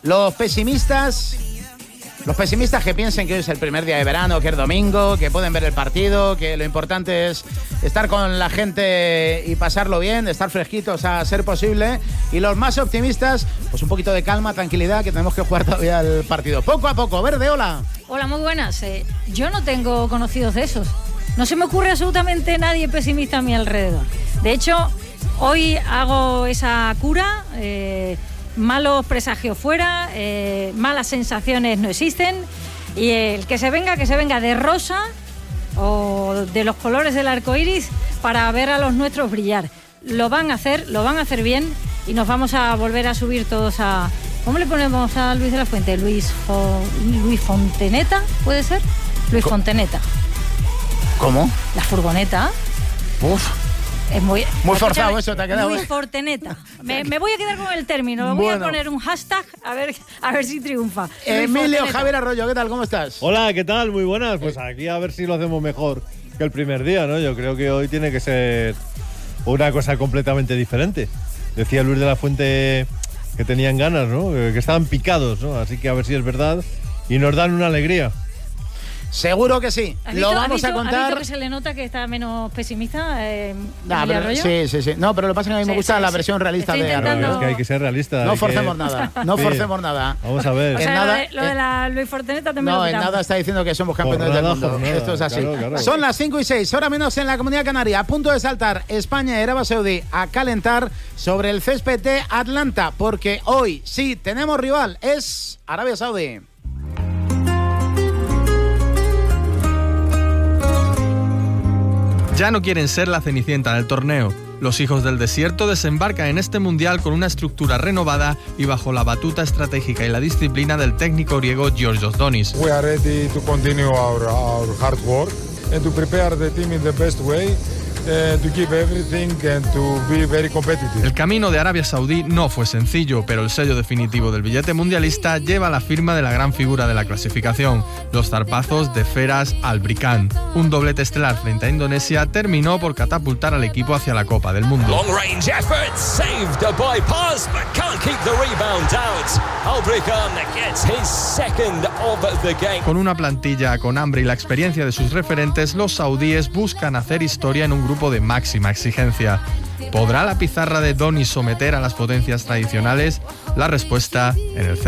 Los pesimistas que piensen que hoy es el primer día de verano, que es domingo, que pueden ver el partido, que lo importante es estar con la gente y pasarlo bien, estar fresquitos a ser posible. Y los más optimistas, pues un poquito de calma, tranquilidad, que tenemos que jugar todavía el partido. Poco a poco. Verde, hola. Hola, muy buenas. Yo no tengo conocidos de esos. No se me ocurre absolutamente nadie pesimista a mi alrededor. De hecho, hoy hago esa cura. Malos presagios fuera, malas sensaciones no existen, y el que se venga de rosa o de los colores del arco iris para ver a los nuestros brillar. Lo van a hacer bien, y nos vamos a volver a subir todos a... ¿Cómo le ponemos a Luis de la Fuente? Luis Fonteneta, ¿puede ser? Luis Fonteneta. ¿Cómo? La furgoneta. Uf. Es muy forzado eso, te ha quedado. Luis Forteneta. Me voy a quedar con el término. Voy a poner un hashtag a ver si triunfa. Emilio Javier Arroyo, ¿qué tal? ¿Cómo estás? Hola, ¿qué tal? Muy buenas. Pues aquí a ver si lo hacemos mejor que el primer día, ¿no? Yo creo que hoy tiene que ser una cosa completamente diferente. Decía Luis de la Fuente que tenían ganas, ¿no? Que estaban picados, ¿no? Así que a ver si es verdad y nos dan una alegría. Seguro que sí. Lo vamos a contar. ¿Has visto que se le nota que está menos pesimista? Sí. No, pero lo que pasa es que a mí me gusta la versión realista de Arroyo. Es que hay que ser realista. No forcemos nada. Vamos a ver. O sea, lo de la Luis Forteneta también. No, en nada está diciendo que somos campeones del mundo. Esto es así. Claro. Son las 5:06, hora menos en la Comunidad Canaria. A punto de saltar España y Arabia Saudí a calentar sobre el césped de Atlanta, porque hoy sí tenemos rival, es Arabia Saudí. Ya no quieren ser la cenicienta del torneo. Los hijos del desierto desembarcan en este mundial con una estructura renovada y bajo la batuta estratégica y la disciplina del técnico griego Georgios Donis. We are ready to continue our hard work and to prepare the team in the best way. To give everything and to be very competitive. El camino de Arabia Saudí no fue sencillo, pero el sello definitivo del billete mundialista lleva la firma de la gran figura de la clasificación, los zarpazos de Feras Albricán. Un doblete estelar frente a Indonesia terminó por catapultar al equipo hacia la Copa del Mundo. Long range effort, saved by pass, but can't keep the rebound out. Albricán gets his second of the game. Con una plantilla con hambre y la experiencia de sus referentes, los saudíes buscan hacer historia en un grupo de máxima exigencia. ¿Podrá la pizarra de Donis someter a las potencias tradicionales? La respuesta en el